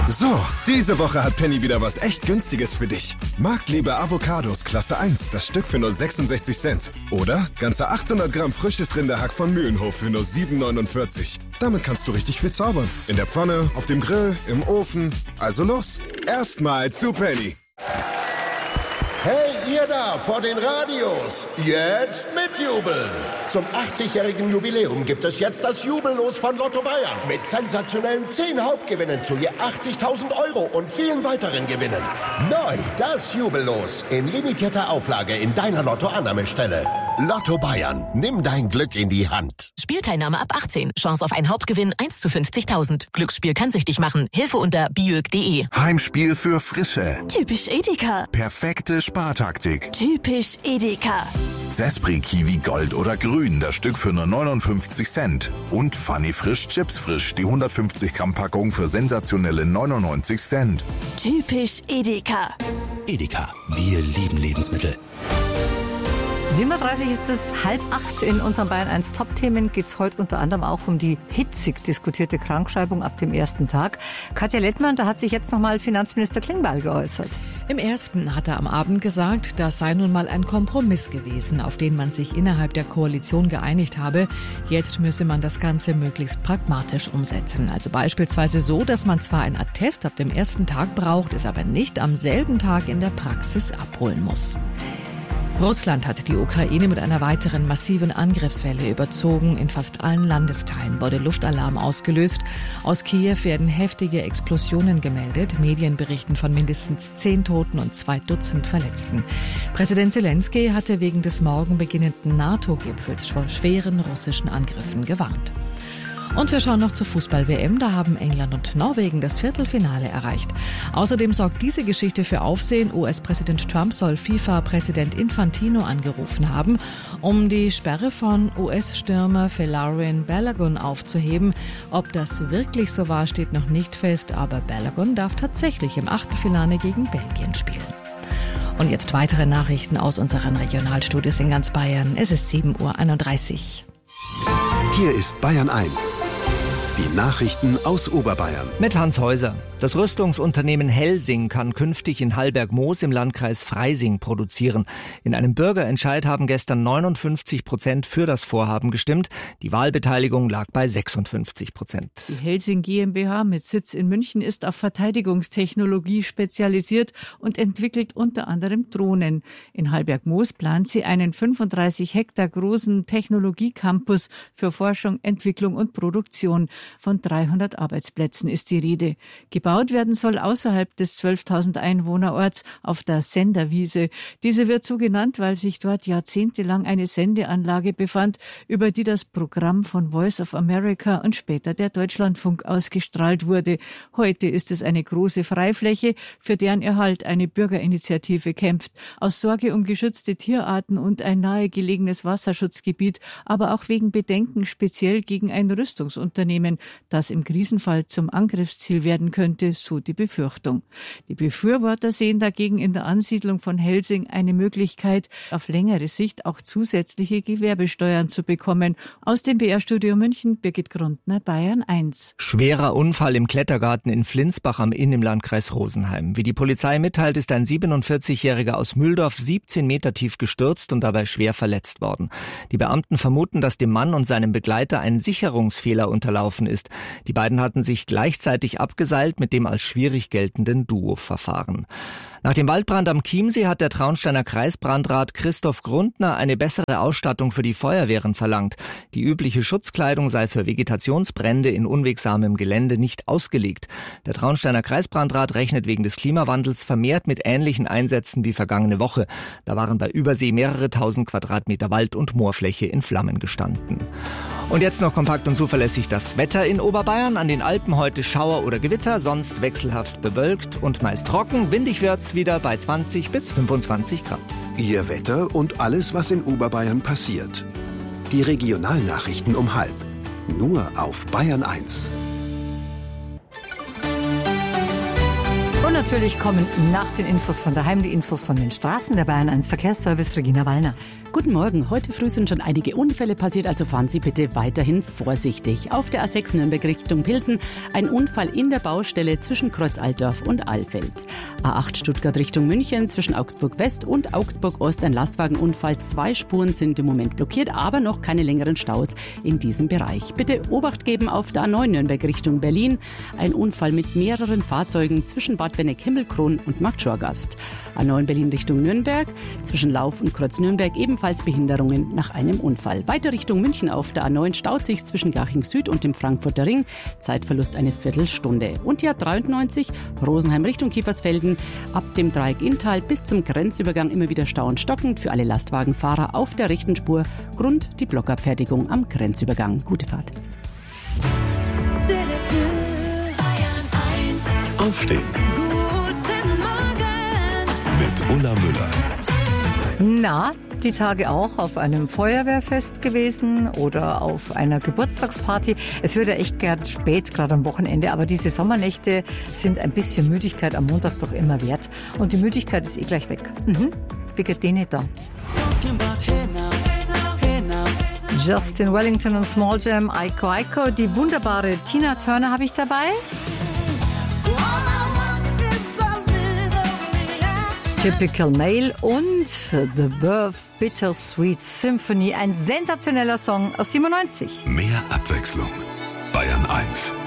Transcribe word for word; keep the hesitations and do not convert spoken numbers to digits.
So, diese Woche hat Penny wieder was echt Günstiges für dich. Marktliebe Avocados Klasse eins, das Stück für nur sechsundsechzig Cent. Oder ganze achthundert Gramm frisches Rinderhack von Mühlenhof für nur sieben neunundvierzig. Damit kannst du richtig viel zaubern. In der Pfanne, auf dem Grill, im Ofen. Also los, erstmal zu Penny. Hey, ihr da vor den Radios, jetzt mitjubeln! Zum achtzigjährigen Jubiläum gibt es jetzt das Jubellos von Lotto Bayern mit sensationellen zehn Hauptgewinnen zu je achtzigtausend Euro und vielen weiteren Gewinnen. Neu das Jubellos in limitierter Auflage in deiner Lotto-Annahmestelle. Lotto Bayern, nimm dein Glück in die Hand. Spielteilnahme ab achtzehn. Chance auf einen Hauptgewinn eins zu fünfzigtausend. Glücksspiel kann süchtig machen. Hilfe unter biög punkt de. Heimspiel für Frische. Typisch Edeka. Perfekte Spartaktik. Typisch Edeka. Sespri Kiwi Gold oder Grün, das Stück für nur neunundfünfzig Cent. Und Funny Frisch Chips Frisch, die hundertfünfzig Gramm Packung für sensationelle neunundneunzig Cent. Typisch Edeka. Edeka, wir lieben Lebensmittel. sieben Uhr dreißig ist es, halb acht. In unseren Bayern eins Top-Themen geht es heute unter anderem auch um die hitzig diskutierte Krankschreibung ab dem ersten Tag. Katja Lettmann, da hat sich jetzt nochmal Finanzminister Klingbeil geäußert. Im ersten hat er am Abend gesagt, das sei nun mal ein Kompromiss gewesen, auf den man sich innerhalb der Koalition geeinigt habe. Jetzt müsse man das Ganze möglichst pragmatisch umsetzen. Also beispielsweise so, dass man zwar ein Attest ab dem ersten Tag braucht, es aber nicht am selben Tag in der Praxis abholen muss. Russland hat die Ukraine mit einer weiteren massiven Angriffswelle überzogen. In fast allen Landesteilen wurde Luftalarm ausgelöst. Aus Kiew werden heftige Explosionen gemeldet. Medien berichten von mindestens zehn Toten und zwei Dutzend Verletzten. Präsident Zelensky hatte wegen des morgen beginnenden NATO-Gipfels vor schweren russischen Angriffen gewarnt. Und wir schauen noch zur Fußball-W M. Da haben England und Norwegen das Viertelfinale erreicht. Außerdem sorgt diese Geschichte für Aufsehen. U S-Präsident Trump soll FIFA-Präsident Infantino angerufen haben, um die Sperre von U S-Stürmer Folarin Balogun aufzuheben. Ob das wirklich so war, steht noch nicht fest. Aber Balogun darf tatsächlich im Achtelfinale gegen Belgien spielen. Und jetzt weitere Nachrichten aus unseren Regionalstudios in ganz Bayern. Es ist sieben Uhr einunddreißig. Hier ist Bayern eins. Die Nachrichten aus Oberbayern. Mit Hans Häuser. Das Rüstungsunternehmen Helsing kann künftig in Hallberg-Moos im Landkreis Freising produzieren. In einem Bürgerentscheid haben gestern neunundfünfzig Prozent für das Vorhaben gestimmt. Die Wahlbeteiligung lag bei sechsundfünfzig Prozent. Die Helsing GmbH mit Sitz in München ist auf Verteidigungstechnologie spezialisiert und entwickelt unter anderem Drohnen. In Hallberg-Moos plant sie einen fünfunddreißig Hektar großen Technologiecampus für Forschung, Entwicklung und Produktion. Von dreihundert Arbeitsplätzen ist die Rede. Gebaut werden soll außerhalb des zwölftausend Einwohnerorts auf der Senderwiese. Diese wird so genannt, weil sich dort jahrzehntelang eine Sendeanlage befand, über die das Programm von Voice of America und später der Deutschlandfunk ausgestrahlt wurde. Heute ist es eine große Freifläche, für deren Erhalt eine Bürgerinitiative kämpft. Aus Sorge um geschützte Tierarten und ein nahegelegenes Wasserschutzgebiet, aber auch wegen Bedenken speziell gegen ein Rüstungsunternehmen, das im Krisenfall zum Angriffsziel werden könnte, so die Befürchtung. Die Befürworter sehen dagegen in der Ansiedlung von Helsing eine Möglichkeit, auf längere Sicht auch zusätzliche Gewerbesteuern zu bekommen. Aus dem B R-Studio München, Birgit Grundner, Bayern eins. Schwerer Unfall im Klettergarten in Flinsbach am Inn im Landkreis Rosenheim. Wie die Polizei mitteilt, ist ein siebenundvierzigjähriger aus Mühldorf siebzehn Meter tief gestürzt und dabei schwer verletzt worden. Die Beamten vermuten, dass dem Mann und seinem Begleiter ein Sicherungsfehler unterlaufen ist. Die beiden hatten sich gleichzeitig abgeseilt mit dem als schwierig geltenden Duo-Verfahren. Nach dem Waldbrand am Chiemsee hat der Traunsteiner Kreisbrandrat Christoph Grundner eine bessere Ausstattung für die Feuerwehren verlangt. Die übliche Schutzkleidung sei für Vegetationsbrände in unwegsamem Gelände nicht ausgelegt. Der Traunsteiner Kreisbrandrat rechnet wegen des Klimawandels vermehrt mit ähnlichen Einsätzen wie vergangene Woche. Da waren bei Übersee mehrere tausend Quadratmeter Wald- und Moorfläche in Flammen gestanden. Und jetzt noch kompakt und zuverlässig das Wetter in Oberbayern. An den Alpen heute Schauer oder Gewitter, sonst wechselhaft bewölkt und meist trocken. Windig wird's wieder bei zwanzig bis fünfundzwanzig Grad. Ihr Wetter und alles, was in Oberbayern passiert. Die Regionalnachrichten um halb. Nur auf Bayern eins. natürlich kommen nach den Infos von daheim die Infos von den Straßen der Bayern eins Verkehrsservice, Regina Wallner. Guten Morgen. Heute früh sind schon einige Unfälle passiert, also fahren Sie bitte weiterhin vorsichtig. Auf der A sechs Nürnberg Richtung Pilsen ein Unfall in der Baustelle zwischen Kreuz Altdorf und Alfeld. A acht Stuttgart Richtung München zwischen Augsburg West und Augsburg Ost ein Lastwagenunfall. Zwei Spuren sind im Moment blockiert, aber noch keine längeren Staus in diesem Bereich. Bitte Obacht geben auf der A neun Nürnberg Richtung Berlin. Ein Unfall mit mehreren Fahrzeugen zwischen Bad Benneck-Himmelkron und Marktschorgast. A neun Berlin Richtung Nürnberg zwischen Lauf und Kreuz Nürnberg ebenfalls Behinderungen nach einem Unfall. Weiter Richtung München auf der A neun staut sich zwischen Garching Süd und dem Frankfurter Ring. Zeitverlust eine Viertelstunde. Und die A dreiundneunzig Rosenheim Richtung Kiefersfelden ab dem Dreieck Inntal bis zum Grenzübergang immer wieder Stau und stockend für alle Lastwagenfahrer auf der rechten Spur. Grund die Blockabfertigung am Grenzübergang. Gute Fahrt. Aufstehen. Guten Morgen. Mit Ulla Müller. Na, die Tage auch auf einem Feuerwehrfest gewesen oder auf einer Geburtstagsparty. Es wird ja echt gerade spät, gerade am Wochenende, aber diese Sommernächte sind ein bisschen Müdigkeit am Montag doch immer wert. Und die Müdigkeit ist eh gleich weg. Mhm. Wie geht die nicht da? Justin Wellington und Small Jam, Aiko Aiko. Die wunderbare Tina Turner habe ich dabei. Typical Male und The Verve Bittersweet Symphony, ein sensationeller Song aus siebenundneunzig. Mehr Abwechslung. Bayern eins.